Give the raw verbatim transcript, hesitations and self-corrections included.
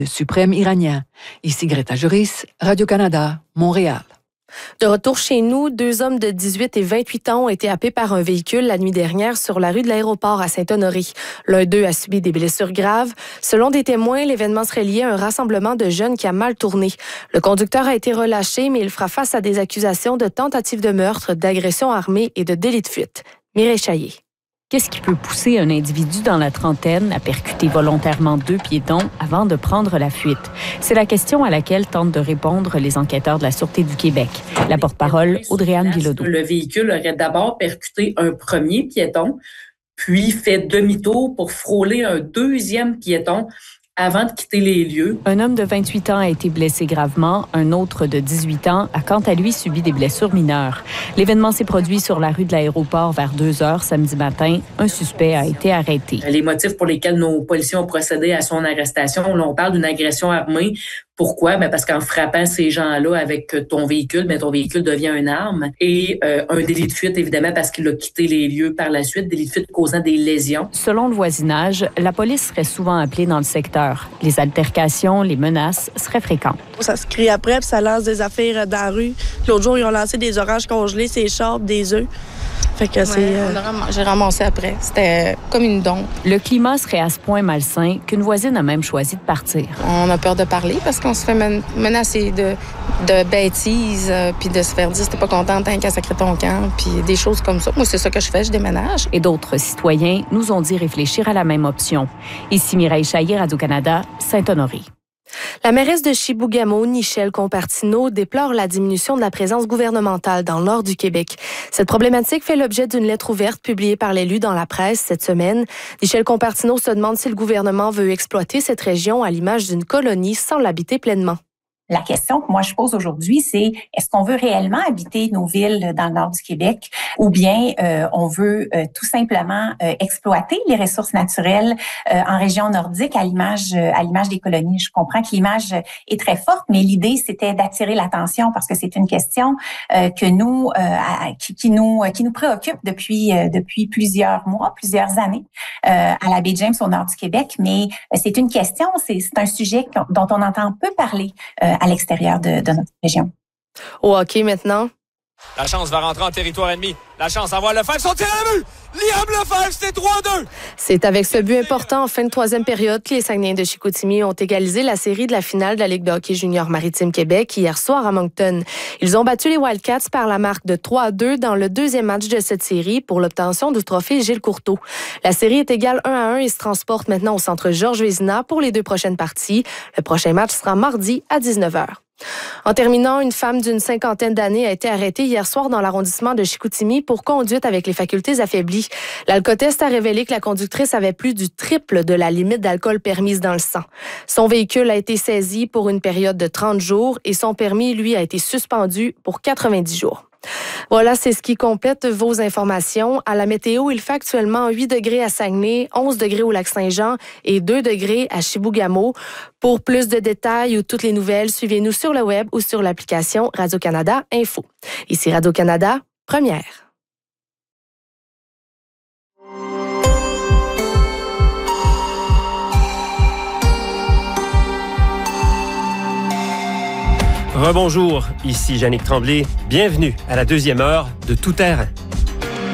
suprême iranien. Ici Greta Juris, Radio-Canada, Montréal. De retour chez nous, deux hommes de dix-huit et vingt-huit ans ont été happés par un véhicule la nuit dernière sur la rue de l'Aéroport à Saint-Honoré. L'un d'eux a subi des blessures graves. Selon des témoins, l'événement serait lié à un rassemblement de jeunes qui a mal tourné. Le conducteur a été relâché, mais il fera face à des accusations de tentative de meurtre, d'agression armée et de délit de fuite. Mireille Chaillé. Qu'est-ce qui peut pousser un individu dans la trentaine à percuter volontairement deux piétons avant de prendre la fuite? C'est la question à laquelle tentent de répondre les enquêteurs de la Sûreté du Québec. La porte-parole, Audrey-Anne Bilodeau. Le véhicule aurait d'abord percuté un premier piéton, puis fait demi-tour pour frôler un deuxième piéton avant de quitter les lieux. Un homme de vingt-huit ans a été blessé gravement. Un autre de dix-huit ans a quant à lui subi des blessures mineures. L'événement s'est produit sur la rue de l'Aéroport vers deux heures samedi matin. Un suspect a été arrêté. Les motifs pour lesquels nos policiers ont procédé à son arrestation, là, on parle d'une agression armée. Pourquoi? Ben parce qu'en frappant ces gens-là avec ton véhicule, ben ton véhicule devient une arme. Et euh, un délit de fuite, évidemment, parce qu'il a quitté les lieux par la suite, délit de fuite causant des lésions. Selon le voisinage, la police serait souvent appelée dans le secteur. Les altercations, les menaces seraient fréquentes. Ça se crie après, puis ça lance des affaires dans la rue. L'autre jour, ils ont lancé des oranges congelées, ces charbes, des œufs. Fait que c'est, ouais, euh... ram- j'ai ramassé après. C'était comme une dompe. Le climat serait à ce point malsain qu'une voisine a même choisi de partir. On a peur de parler parce qu'on se fait men- menacer de, de bêtises, euh, puis de se faire dire si t'es pas contente, t'as qu'à sacrer ton camp, puis des choses comme ça. Moi, c'est ça que je fais, je déménage. Et d'autres citoyens nous ont dit réfléchir à la même option. Ici Mireille Chaillé, Radio-Canada, Saint-Honoré. La mairesse de Chibougamau, Nichelle Compartino, déplore la diminution de la présence gouvernementale dans le nord du Québec. Cette problématique fait l'objet d'une lettre ouverte publiée par l'élu dans la presse cette semaine. Nichelle Compartino se demande si le gouvernement veut exploiter cette région à l'image d'une colonie sans l'habiter pleinement. La question que moi je pose aujourd'hui, c'est est-ce qu'on veut réellement habiter nos villes dans le nord du Québec ou bien euh, on veut euh, tout simplement euh, exploiter les ressources naturelles euh, en région nordique à l'image euh, à l'image des colonies. Je comprends que l'image est très forte, mais l'idée c'était d'attirer l'attention parce que c'est une question euh, que nous euh, à, qui, qui nous qui nous préoccupe depuis euh, depuis plusieurs mois, plusieurs années euh, à la baie James au nord du Québec. Mais euh, c'est une question, c'est, c'est un sujet dont on entend peu parler euh, à l'extérieur de, de notre région. Au hockey maintenant. La chance va rentrer en territoire ennemi. La chance envoie Lefebvre son tir à la but. Liam Lefebvre, c'est trois deux. C'est avec ce but important en fin de troisième période que les Saguenayens de Chicoutimi ont égalisé la série de la finale de la Ligue de hockey junior Maritime Québec hier soir à Moncton. Ils ont battu les Wildcats par la marque de trois à deux dans le deuxième match de cette série pour l'obtention du trophée Gilles Courteau. La série est égale un à un et se transporte maintenant au centre Georges Vézina pour les deux prochaines parties. Le prochain match sera mardi à dix-neuf heures. En terminant, une femme d'une cinquantaine d'années a été arrêtée hier soir dans l'arrondissement de Chicoutimi pour conduite avec les facultés affaiblies. L'alcotest a révélé que la conductrice avait plus du triple de la limite d'alcool permise dans le sang. Son véhicule a été saisi pour une période de trente jours et son permis, lui, a été suspendu pour quatre-vingt-dix jours. Voilà, c'est ce qui complète vos informations. À la météo, il fait actuellement huit degrés à Saguenay, onze degrés au Lac-Saint-Jean et deux degrés à Chibougamau. Pour plus de détails ou toutes les nouvelles, suivez-nous sur le web ou sur l'application Radio-Canada Info. Ici Radio-Canada, première. Rebonjour, ici Yannick Tremblay. Bienvenue à la deuxième heure de Tout terrain.